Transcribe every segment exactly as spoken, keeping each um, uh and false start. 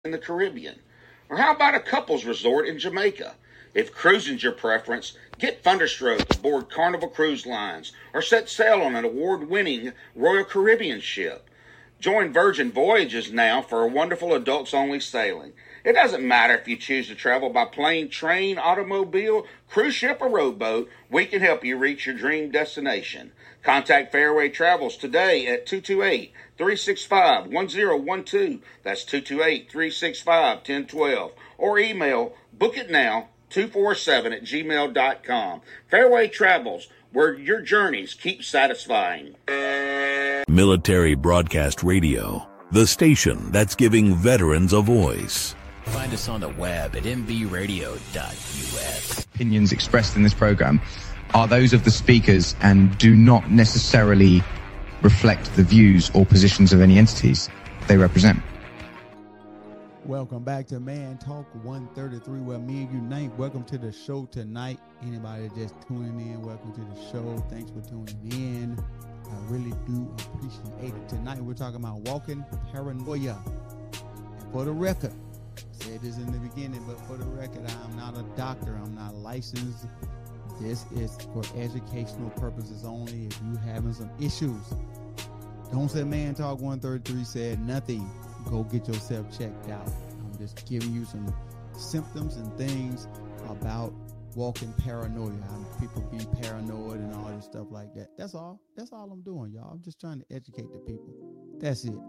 in the Caribbean? Or how about a couples resort in Jamaica? If cruising's your preference, get Thunderstroke aboard Carnival Cruise Lines or set sail on an award-winning Royal Caribbean ship. Join Virgin Voyages now for a wonderful adults-only sailing. It doesn't matter if you choose to travel by plane, train, automobile, cruise ship, or rowboat, we can help you reach your dream destination. Contact Fairway Travels today at two two eight, three six five, one zero one two. That's two two eight, three six five, one zero one two. Or email bookitnow two four seven at gmail dot com. Fairway Travels, where your journeys keep satisfying. Military Broadcast Radio, the station that's giving veterans a voice. Find us on the web at m b radio dot u s. Opinions expressed in this program are those of the speakers and do not necessarily reflect the views or positions of any entities they represent. Welcome back to Man Talk one thirty-three, where men unite. Welcome to the show tonight. Anybody just tuning in, welcome to the show. Thanks for tuning in. I really do appreciate it. Tonight we're talking about walking paranoia. And for the record, I said this in the beginning, but for the record, I'm not a doctor. I'm not licensed. This is for educational purposes only. If you having some issues, don't say Man Talk one thirty-three said nothing. Go get yourself checked out. I'm just giving you some symptoms and things about walking paranoia. How people be paranoid and all this stuff like that. That's all. That's all I'm doing, y'all. I'm just trying to educate the people. That's it.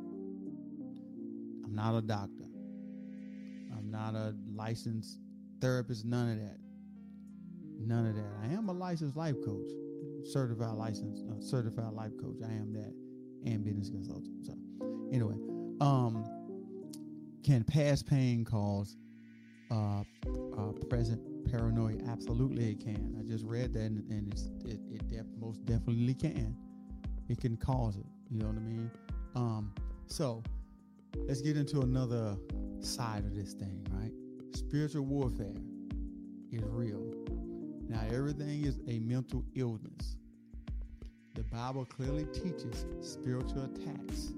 I'm not a doctor. I'm not a licensed therapist. None of that. None of that. I am a licensed life coach, certified licensed, uh, certified life coach. I am that, and business consultant. So, anyway, um, can past pain cause uh, uh, present paranoia? Absolutely, it can. I just read that, and, and it's, it it def- most definitely can. It can cause it. You know what I mean? Um, so let's get into another side of this thing, right? Spiritual warfare is real. Now, everything is a mental illness. The Bible clearly teaches spiritual attacks.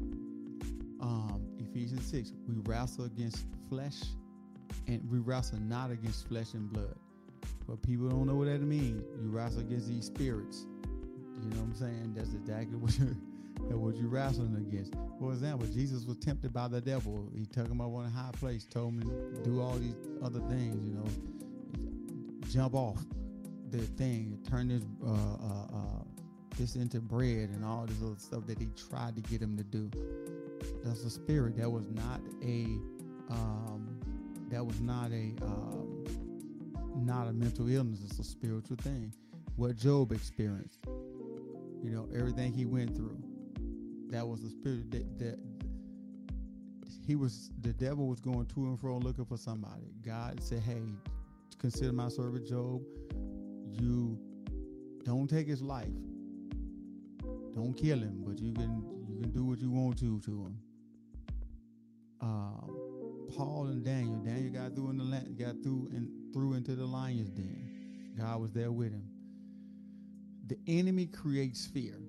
Um, Ephesians six, we wrestle against flesh, and we wrestle not against flesh and blood. But people don't know what that means. You wrestle against these spirits. You know what I'm saying? That's exactly what you're, what you're wrestling against. For example, Jesus was tempted by the devil. He took him up on a high place, told him to do all these other things, you know, jump off the thing, turn this uh, uh, uh, this into bread and all this other stuff that he tried to get him to do. That's a spirit. That was not a um, that was not a um, not a mental illness. It's a spiritual thing. What Job experienced, you know, everything he went through, that was the spirit that, that he was. The devil was going to and fro looking for somebody. God said, "Hey, consider my servant Job. You don't take his life. Don't kill him, but you can you can do what you want to to him." Um, Paul and Daniel. Daniel got through in the la- got through and through into the lion's den. God was there with him. The enemy creates fear.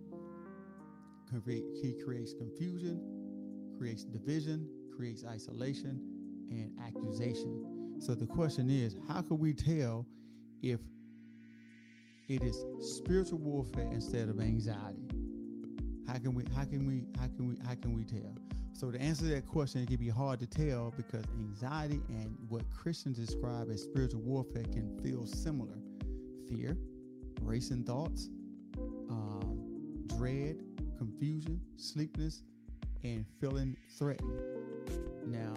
He creates confusion, creates division, creates isolation, and accusation. So the question is, how can we tell if it is spiritual warfare instead of anxiety? How can we how can we how can we how can we tell? So to answer that question, it can be hard to tell because anxiety and what Christians describe as spiritual warfare can feel similar. Fear, racing thoughts, um, dread, confusion, sleepiness, and feeling threatened. Now,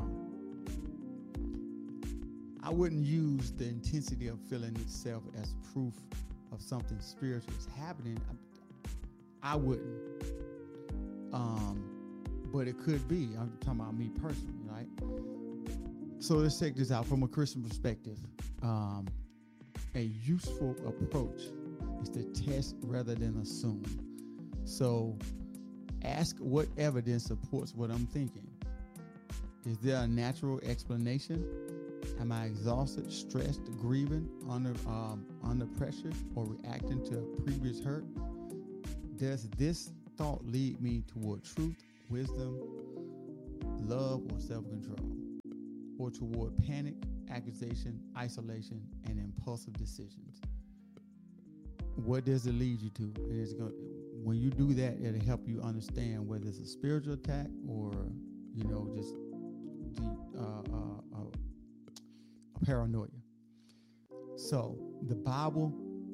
I wouldn't use the intensity of feeling itself as proof of something spiritual is happening. I, I wouldn't. Um, but it could be. I'm talking about me personally, right? So let's take this out from a Christian perspective. Um, a useful approach is to test rather than assume. So ask what evidence supports what I'm thinking. Is there a natural explanation? Am I exhausted, stressed, grieving, under um, under pressure, or reacting to a previous hurt? Does this thought lead me toward truth, wisdom, love, or self-control? or toward panic, accusation, isolation, and impulsive decisions. What does it lead you to? It is going, when you do that, it'll help you understand whether it's a spiritual attack or, you know, just the, uh, uh, uh, a paranoia. So the Bible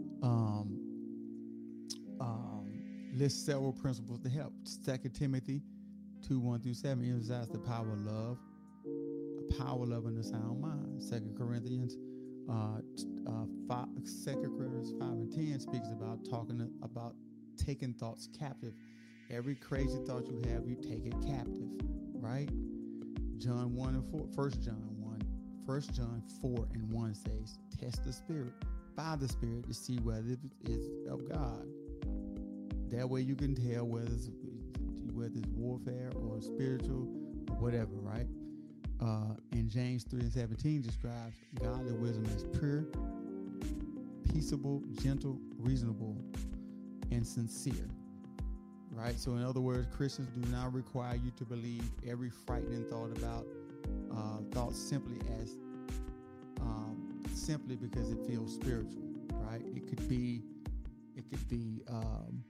um, um, lists several principles to help. Second Timothy two, one through seven emphasizes the power of love, a power of love and a sound mind. Second Corinthians uh, uh, five, Second Corinthians five and ten speaks about talking about taking thoughts captive. Every crazy thought you have, you take it captive, right? John one and four, First John one, First John four and one says, test the spirit by the spirit to see whether it is of God. That way you can tell whether it's, whether it's warfare or spiritual or whatever, right? Uh, and James three and seventeen describes godly wisdom as pure, peaceable, gentle, reasonable, and sincere, right? So in other words, Christians do not require you to believe every frightening thought about uh, thoughts simply as um, simply because it feels spiritual, right? It could be, it could be um,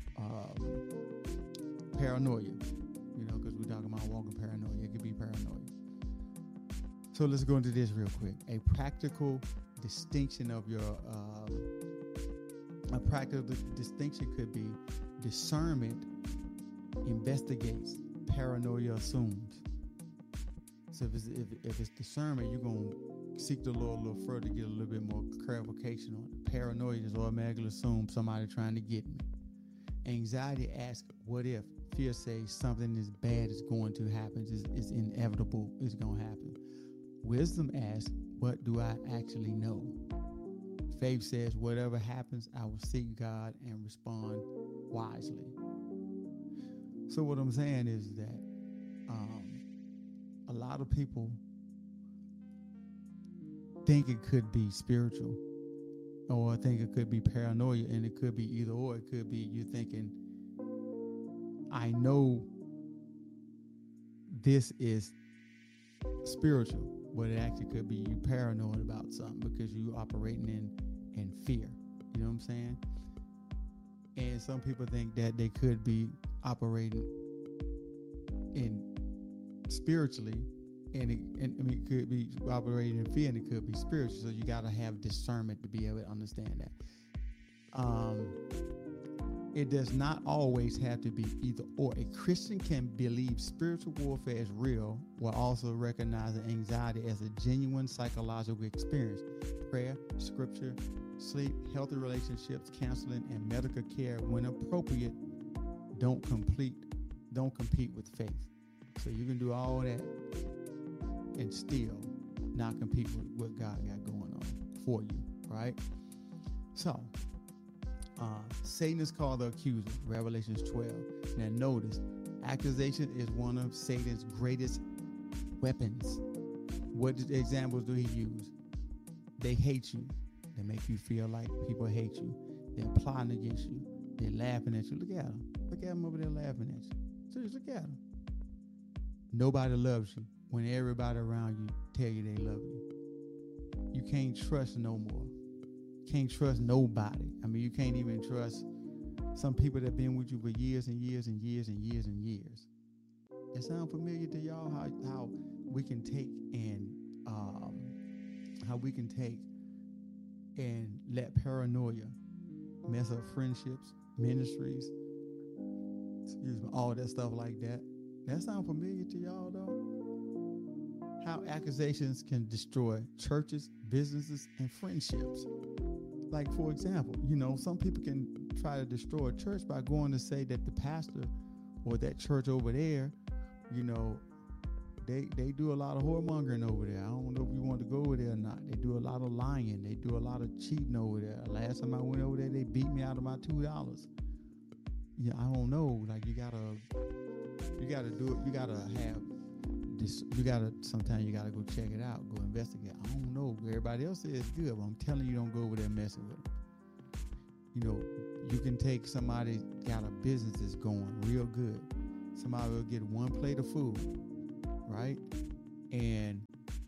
um, paranoia, you know, because we're talking about walking paranoia. It could be paranoia. So let's go into this real quick. A practical distinction of your, uh, a practical distinction could be discernment investigates, paranoia assumes. So if it's, if, if it's discernment, you're going to seek the Lord a little further to get a little bit more clarification on it. Paranoia just automatically assumes somebody trying to get me. Anxiety asks, what if? Fear says something as bad is going to happen, is, is inevitable, is going to happen. Wisdom asks, what do I actually know? Faith says, whatever happens, I will seek God and respond wisely. So what I'm saying is that um, a lot of people think it could be spiritual, or I think it could be paranoia, and it could be either or. It could be you thinking, I know this is spiritual, but it actually could be you paranoid about something because you operating in, in fear. You know what I'm saying? And some people think that they could be operating in spiritually, and it, and I mean, it could be operating in fear, and it could be spiritual. So you got to have discernment to be able to understand that. Um, it does not always have to be either or. A Christian can believe spiritual warfare is real while also recognizing anxiety as a genuine psychological experience. Prayer, scripture, sleep, healthy relationships, counseling, and medical care, when appropriate, don't complete, don't compete with faith. So you can do all that and still not compete with what God got going on for you, right? So, uh, Satan is called the accuser, Revelations twelve. Now notice, accusation is one of Satan's greatest weapons. What examples do he use? They hate you. They make you feel like people hate you. They're plotting against you. They're laughing at you. Look at them. Look at them over there laughing at you. Seriously, look at them. Nobody loves you when everybody around you tell you they love you. You can't trust no more. Can't trust nobody. I mean, you can't even trust some people that have been with you for years and years and years and years and years. That sound familiar to y'all? How how we can take and um, how we can take and let paranoia mess up friendships, ministries, excuse me, all that stuff like that. That sound familiar to y'all though? How accusations can destroy churches, businesses, and friendships. Like, for example, you know, some people can try to destroy a church by going to say that the pastor or that church over there, you know, they they do a lot of whoremongering over there. I don't know if you want to go over there or not. They do a lot of lying. They do a lot of cheating over there. Last time I went over there, they beat me out of my two dollars. Yeah, I don't know. Like, you gotta, you gotta do it. You gotta have this. You gotta. Sometimes you gotta go check it out. Go investigate. I don't know. Everybody else says it's good, but I'm telling you, don't go over there messing with them. You know, you can take somebody got a business that's going real good. Somebody will get one plate of food, right? And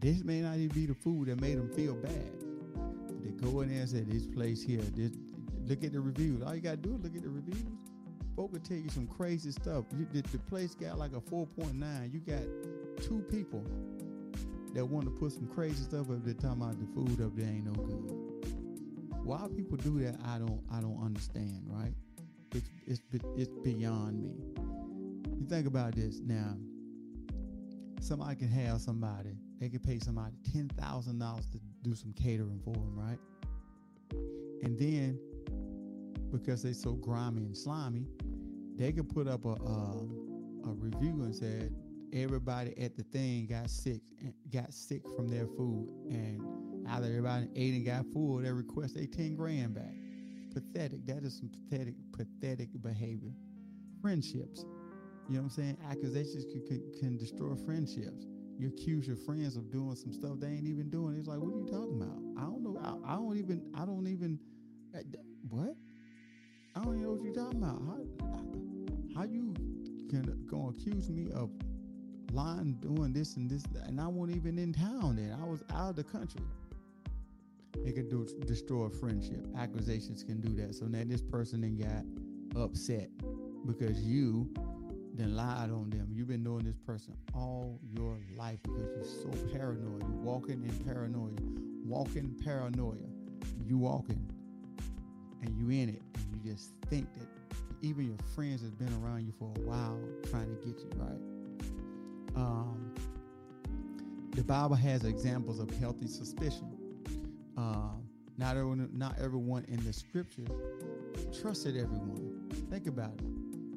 This may not even be the food that made them feel bad. But they go in there and say, this place here, this, look at the reviews. All you got to do is look at the reviews. Folk will tell you some crazy stuff. You, the, the place got like a four point nine. You got two people that want to put some crazy stuff up there talking about the food up there ain't no good. Why people do that, I don't I don't understand, right? It's it's it's beyond me. You think about this now. Somebody can have somebody. They can pay somebody ten thousand dollars to do some catering for them, right? And then, because they so grimy and slimy, they can put up a a, a review and said everybody at the thing got sick, got sick from their food, and either everybody ate and got full, they request they ten grand back. Pathetic. That is some pathetic, pathetic behavior. Friendships. You know what I'm saying? Accusations can, can, can destroy friendships. You accuse your friends of doing some stuff they ain't even doing. It's like, what are you talking about? I don't know. I, I don't even, I don't even, what? I don't even know what you're talking about. How, how you can go accuse me of lying, doing this and this, and I wasn't even in town then. I was out of the country. It can do destroy a friendship. Accusations can do that. So now this person then got upset because you then lied on them. You've been knowing this person all your life because you're so paranoid. You're walking in paranoia. Walking paranoia. You walking and you in it. And you just think that even your friends have been around you for a while trying to get you, right? Um, the Bible has examples of healthy suspicion. Um, not everyone, not everyone in the scripture trusted everyone. Think about it.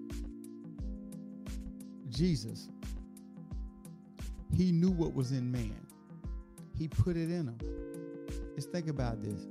Jesus, he knew what was in man. He put it in him. Let's think about this.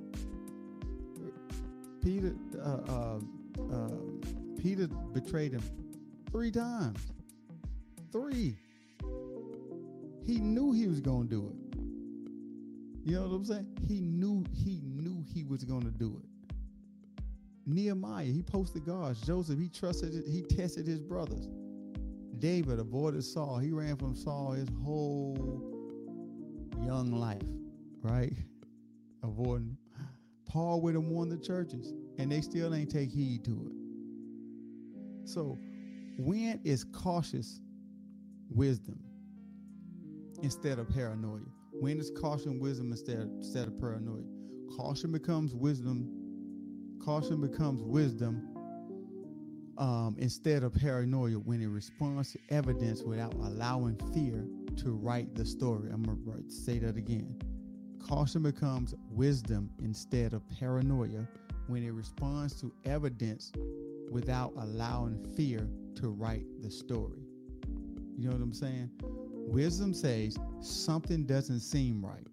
Peter, uh, uh, uh, Peter betrayed him three times. Three. He knew he was going to do it. You know what I'm saying? He knew he knew he was going to do it. Nehemiah, he posted guards. Joseph, he trusted, he tested his brothers. David avoided Saul. He ran from Saul his whole young life, right? Avoiding. Paul would have won the churches, and they still ain't take heed to it. So, when is cautious wisdom instead of paranoia? When is caution wisdom instead of, instead of paranoia? Caution becomes wisdom. Caution becomes wisdom um, instead of paranoia when it responds to evidence without allowing fear to write the story. I'm going to say that again. Caution becomes wisdom instead of paranoia when it responds to evidence without allowing fear to write the story. You know what I'm saying? Wisdom says something doesn't seem right.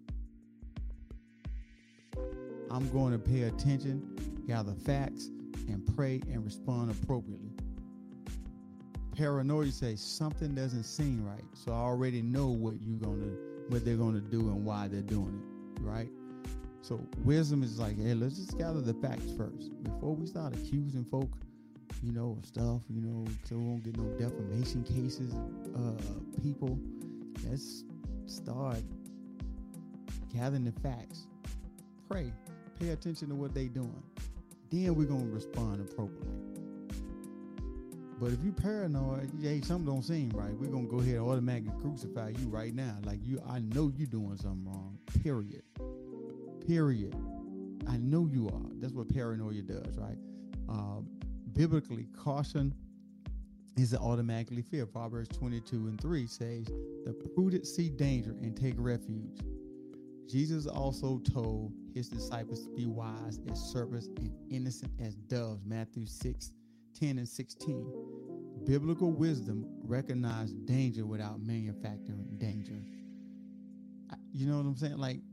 I'm going to pay attention, gather facts, and pray and respond appropriately. Paranoia says something doesn't seem right, so I already know what you're gonna, what they're gonna do and why they're doing it, right? So wisdom is like, hey, let's just gather the facts first before we start accusing folk, you know, of stuff, you know, so we won't get no defamation cases. Uh, people, let's start gathering the facts. Pray, pay attention to what they're doing. Then we're gonna respond appropriately. But if you paranoid, hey, something don't seem right, we're gonna go ahead and automatically crucify you right now. Like you, I know you're doing something wrong. Period. Period. I know you are. That's what paranoia does, right? Uh, biblically, caution is automatically fear. Proverbs twenty-two and three says, "The prudent see danger and take refuge." Jesus also told his disciples to be wise as serpents and innocent as doves. Matthew six, ten and sixteen. Biblical wisdom recognizes danger without manufacturing danger. You know what I'm saying? Like,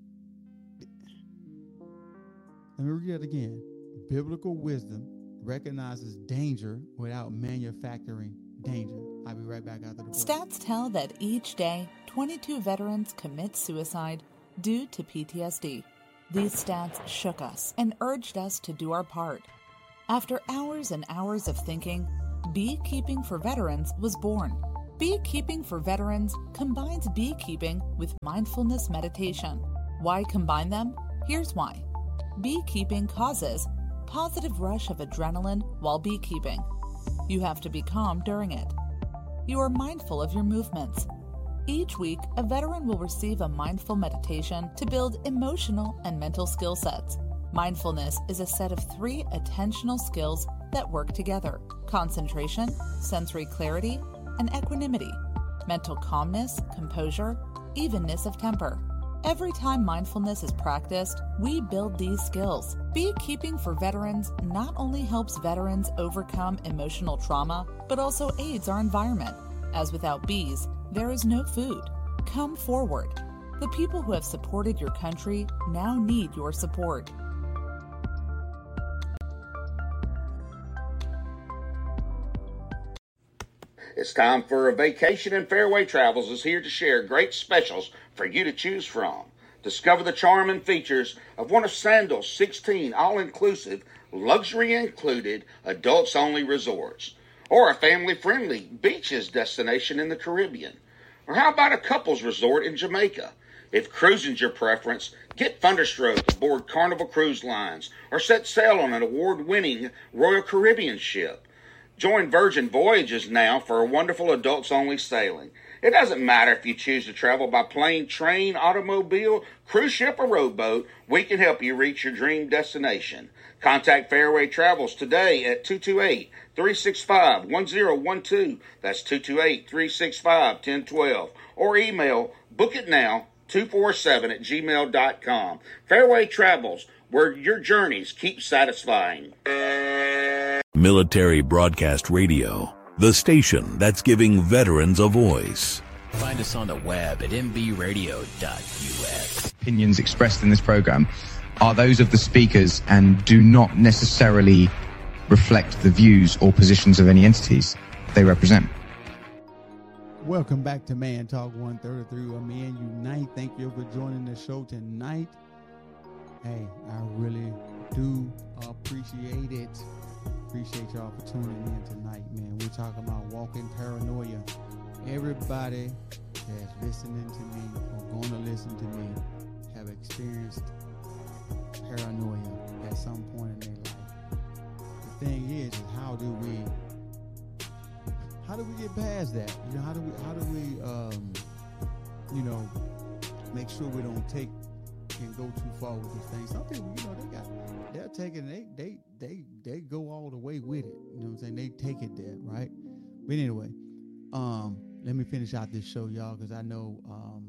let me read that again. Biblical wisdom recognizes danger without manufacturing danger. I'll be right back after the break. Stats tell that each day, twenty-two veterans commit suicide due to P T S D. These stats shook us and urged us to do our part. After hours and hours of thinking, Beekeeping for Veterans was born. Beekeeping for Veterans combines beekeeping with mindfulness meditation. Why combine them? Here's why. Beekeeping causes positive rush of adrenaline while beekeeping. You have to be calm during it. You are mindful of your movements. Each week, a veteran will receive a mindful meditation to build emotional and mental skill sets. Mindfulness is a set of three attentional skills that work together: concentration, sensory clarity, and equanimity, mental calmness, composure, evenness of temper. Every time mindfulness is practiced, we build these skills. Beekeeping for Veterans not only helps veterans overcome emotional trauma, but also aids our environment, as without bees, there is no food. Come forward. The people who have supported your country now need your support. It's time for a vacation, and Fairway Travels is here to share great specials for you to choose from. Discover the charm and features of one of Sandals' sixteen all-inclusive, luxury-included, adults-only resorts, or a family-friendly beaches destination in the Caribbean. Or how about a couples resort in Jamaica? If cruising's your preference, get thunderstroke aboard Carnival Cruise Lines or set sail on an award-winning Royal Caribbean ship. Join Virgin Voyages now for a wonderful adults-only sailing. It doesn't matter if you choose to travel by plane, train, automobile, cruise ship, or rowboat, we can help you reach your dream destination. Contact Fairway Travels today at two two eight, three six five, one zero one two. That's two two eight, three six five, one zero one two. Or email bookitnow two four seven at gmail dot com. Fairway Travels, where your journeys keep satisfying. Military Broadcast Radio, the station that's giving veterans a voice. Find us on the web at m b radio dot u s. Opinions expressed in this program are those of the speakers and do not necessarily reflect the views or positions of any entities they represent. Welcome back to Man Talk one thirty-three, where men unite. Thank you for joining the show tonight. Hey, I really do appreciate it. Appreciate y'all for tuning in tonight, man. We're talking about walking paranoia. Everybody that's listening to me or going to listen to me have experienced paranoia at some point in their life. The thing is, is how do we how do we get past that? You know, how do we how do we um you know make sure we don't take and go too far with this thing? Some people, you know, they got they're taking they they they they go all the way with it. You know what I'm saying? They take it there, right? But anyway, um, let me finish out this show, y'all, because I know um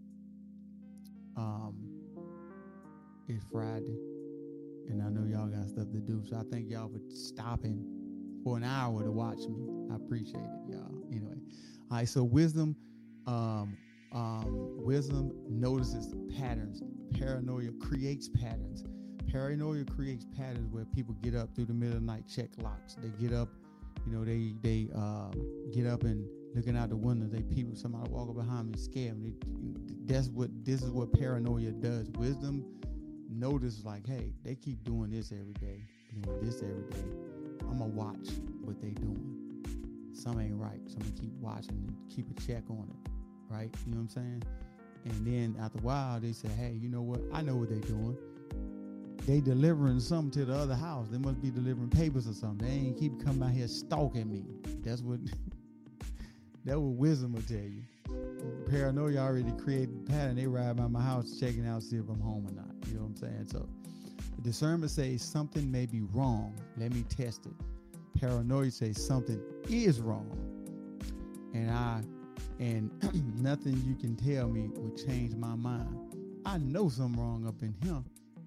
um it's Friday, and I know y'all got stuff to do. So I thank y'all for stopping for an hour to watch me. I appreciate it, y'all. Anyway, all right. So wisdom, um, um, wisdom notices patterns. Paranoia creates patterns. Paranoia creates patterns where people get up through the middle of the night, check locks. They get up, you know, they they um, get up and looking out the window. They people somebody walking behind me, scare them. They, that's what this is what paranoia does. Wisdom notices like, hey, they keep doing this every day, doing this every day. I'm gonna watch what they doing. Some ain't right, so I'm gonna keep watching and keep a check on it, right? You know what I'm saying? And then after a while, they say, hey, you know what? I know what they doing. They delivering something to the other house. They must be delivering papers or something. They ain't keep coming out here stalking me. That's what that's what wisdom will tell you. Paranoia already created a pattern. They ride by my house checking out, see if I'm home or not. You know what I'm saying? So discernment says something may be wrong. Let me test it. Paranoia says something is wrong. And I and nothing you can tell me will change my mind. I know something wrong up in here.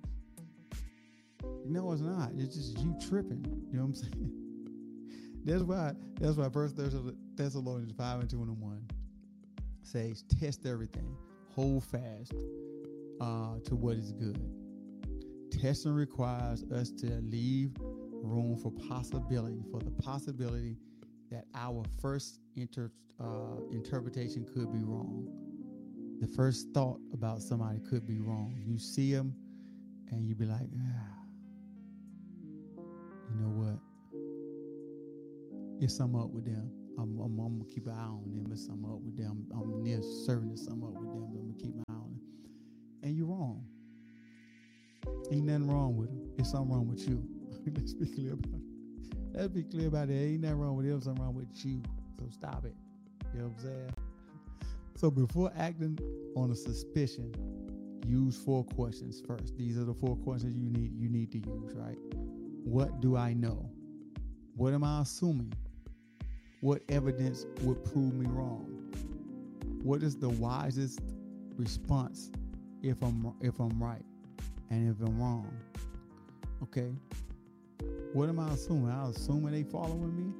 No, it's not. It's just you tripping. You know what I'm saying? That's why. That's why First Thessalonians five and two and one says, "Test everything, hold fast uh, to what is good." Testing requires us to leave room for possibility, for the possibility that our first inter, uh, interpretation could be wrong. The first thought about somebody could be wrong. You see them, and you be like, ah. You know what? It's something up with them. I'm, I'm, I'm gonna keep an eye on them and sum up with them. I'm near certain to sum up with them. So I'm gonna keep an eye on them. And you're wrong. Ain't nothing wrong with them. It's something wrong with you. Let's be clear about it. Let's be clear about it. Ain't nothing wrong with them. Something wrong with you. So stop it. You know what I'm saying? So before acting on a suspicion, use four questions first. These are the four questions you need you need to use, right? What do I know? What am I assuming? What evidence would prove me wrong? What is the wisest response if I'm if I'm right and if I'm wrong? Okay. What am I assuming? I'm assuming they following me.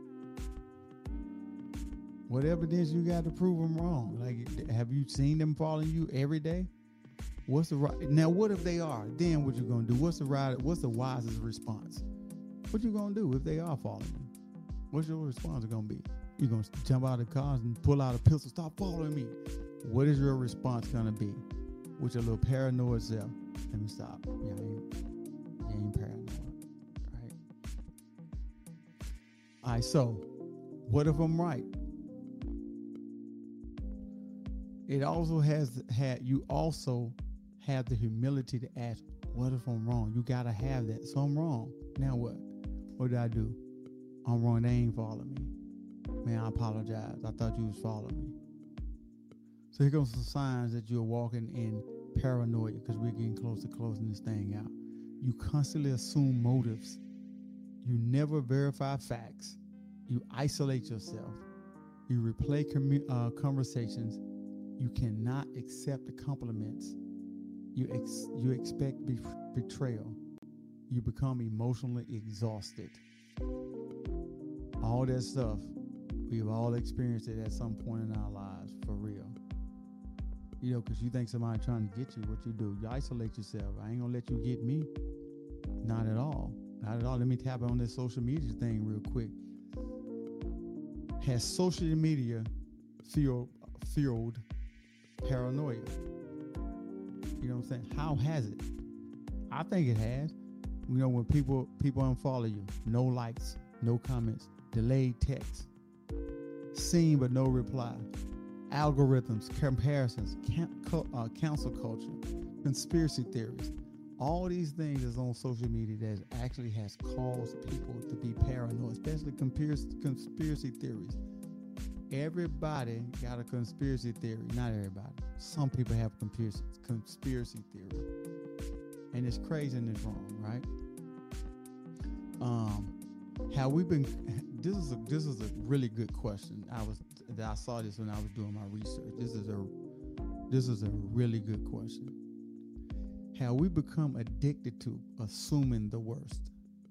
What evidence you got to prove them wrong? Like, have you seen them following you every day? What's the right now? What if they are? Then what you gonna do? What's the right? What's the wisest response? What you gonna do if they are following you? What's your response gonna be? You gonna jump out of the car and pull out a pistol? Stop following me. What is your response gonna be? With your little paranoid self? Let me stop. Yeah, I ain't, you ain't paranoid, right? All right. So, what if I'm right? It also has had you also have the humility to ask, what if I'm wrong? You gotta have that. So I'm wrong. Now what? What did I do? I'm wrong. They ain't following me. Man, I apologize. I thought you was following me. So here comes some signs that you're walking in paranoia, because we're getting close to closing this thing out. You constantly assume motives. You never verify facts. You isolate yourself. You replay commu- uh, conversations. You cannot accept the compliments. You ex- you expect be- betrayal. You become emotionally exhausted. All that stuff, we've all experienced it at some point in our lives, for real. You know, because you think somebody trying to get you, what you do? You isolate yourself. I ain't gonna let you get me. Not at all. Not at all. Let me tap on this social media thing real quick. Has social media fueled, fueled paranoia? You know what I'm saying? How has it? I think it has. You know, when people people unfollow you, no likes, no comments, delayed text, seen but no reply, algorithms, comparisons, can, uh, cancel culture, conspiracy theories. All these things is on social media that actually has caused people to be paranoid, especially conspiracy, conspiracy theories. Everybody got a conspiracy theory. Not everybody. Some people have conspiracy, conspiracy theory. And it's crazy and it's wrong, right? Um, have we been, this is a this is a really good question. I was that I saw this when I was doing my research. This is a this is a really good question. Have we become addicted to assuming the worst?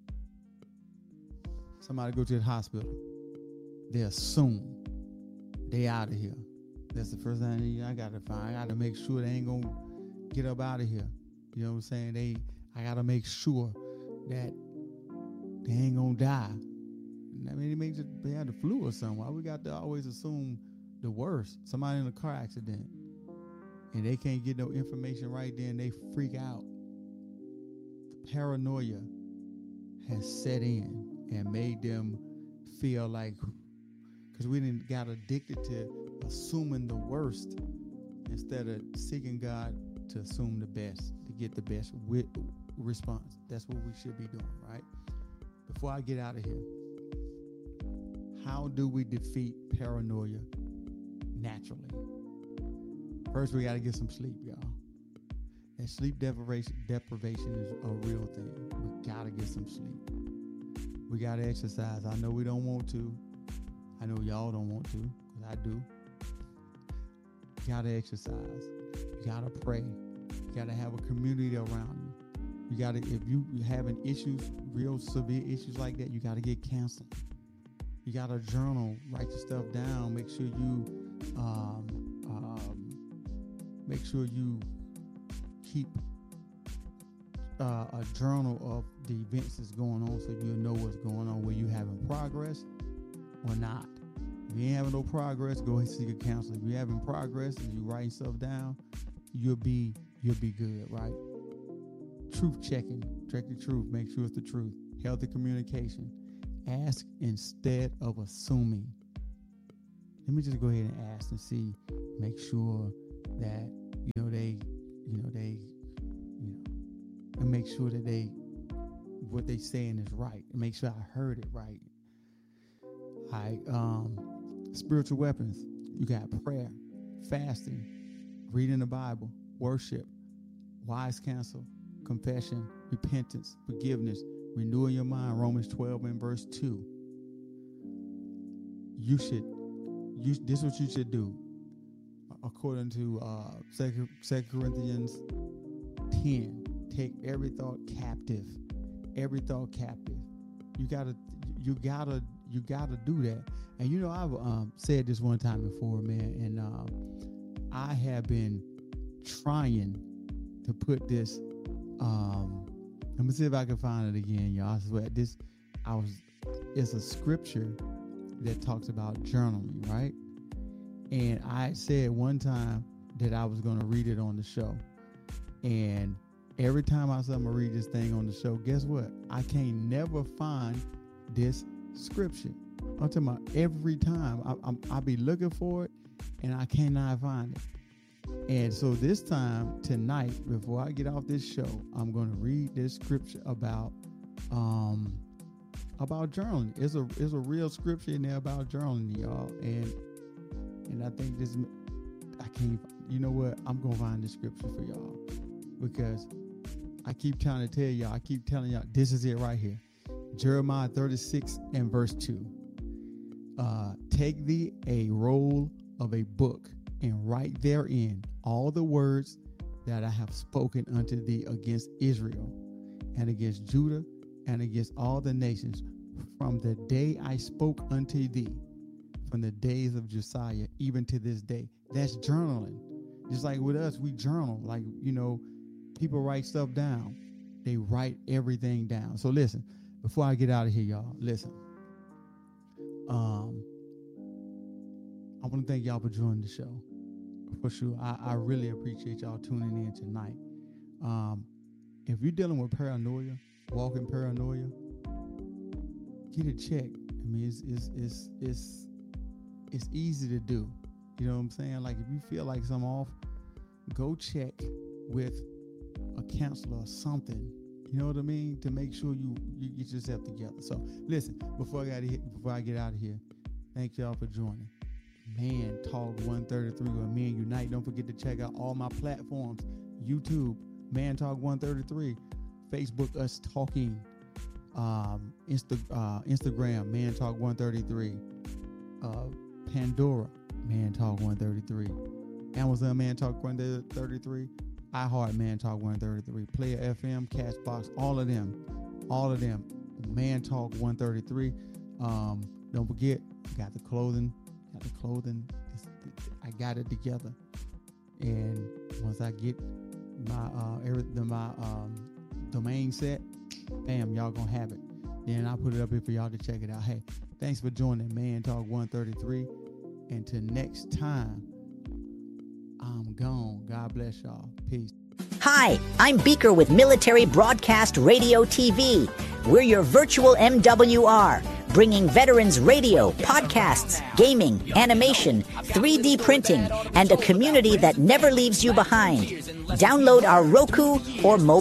Somebody go to the hospital, they assume they out of here. That's the first thing I gotta find. I gotta make sure they ain't gonna get up out of here. You know what I'm saying? They, I gotta make sure that they ain't gonna die. I mean, it makes it, they had the flu or something. Why we got to always assume the worst? Somebody in a car accident, and they can't get no information right then, they freak out. The paranoia has set in and made them feel like, because we didn't got addicted to assuming the worst instead of seeking God to assume the best, to get the best with response. That's what we should be doing, right? Before I get out of here, how do we defeat paranoia naturally? First, we got to get some sleep, y'all. And sleep deprivation, deprivation is a real thing. We got to get some sleep. We got to exercise. I know we don't want to. I know y'all don't want to, because I do. You got to exercise. You got to pray. You got to have a community around you. You got to, if you having issues, real severe issues like that, you got to get counseling. You got to journal, write your stuff down. Make sure you, um, um, make sure you keep uh, a journal of the events that's going on, so you'll know what's going on, where you having progress or not. If you ain't having no progress, go ahead and seek a counselor. If you're having progress and you writing stuff down, you'll be you'll be good, right? Truth checking, check the truth, make sure it's the truth. Healthy communication. Ask instead of assuming. let me just go ahead and ask and see, make sure that, you know, they, you know, they, you know, and make sure that they, what they saying is right, and make sure I heard it right. All right, um, spiritual weapons. You got prayer, fasting, reading the Bible, worship, wise counsel, confession, repentance, forgiveness, renewing your mind. Romans twelve and verse two. You should, you this is what you should do, according to uh, Second Corinthians ten. Take every thought captive. Every thought captive. You gotta, you gotta, you gotta do that. And you know, I've um, said this one time before, man, and um, I have been trying to put this. Um, let me see if I can find it again, y'all. I swear, this, I was. It's a scripture that talks about journaling, right? And I said one time that I was going to read it on the show, and every time I said I'm gonna read this thing on the show, guess what? I can't never find this scripture. I'm talking about every time I, I'm, I be looking for it, and I cannot find it. And so this time tonight, before I get off this show, I'm gonna read this scripture about um about journaling. It's a it's a real scripture in there about journaling, y'all. And and I think this, I can't. You know what? I'm gonna find this scripture for y'all, because I keep trying to tell y'all, I keep telling y'all, this is it right here. Jeremiah thirty-six and verse two. Uh, Take thee a roll of a book, and write therein all the words that I have spoken unto thee against Israel, and against Judah, and against all the nations, from the day I spoke unto thee, from the days of Josiah, even to this day. That's journaling. Just like with us, we journal. Like, you know, people write stuff down. They write everything down. So listen, before I get out of here, y'all, listen. Um, I want to thank y'all for joining the show. For sure. I, I really appreciate y'all tuning in tonight. Um, if you're dealing with paranoia, walking paranoia, get it checked. I mean, it's it's it's it's it's easy to do. You know what I'm saying? Like, if you feel like something off, go check with a counselor or something. You know what I mean? To make sure you, you get yourself together. So listen, before I got here, before I get out of here, thank y'all for joining. Man Talk one thirty-three with Men Unite. Don't forget to check out all my platforms. YouTube, Man Talk one thirty-three. Facebook, Us Talking. Um, Insta, uh, Instagram, Man Talk one thirty-three. Uh, Pandora, Man Talk one thirty-three. Amazon, Man Talk one thirty-three. iHeart, Man Talk one thirty-three. Player F M, Castbox, all of them. All of them. Man Talk one thirty-three. Um, don't forget, got the clothing. Got the clothing. It's, I got it together. And once I get my uh everything, my um domain set, bam, y'all gonna have it. Then I'll put it up here for y'all to check it out. Hey, thanks for joining Man Talk one thirty-three. Until next time, I'm gone. God bless y'all. Peace. Hi, I'm Beaker with Military Broadcast Radio T V. We're your virtual M W R, bringing veterans radio, podcasts, gaming, animation, three D printing, and a community that never leaves you behind. Download our Roku or mobile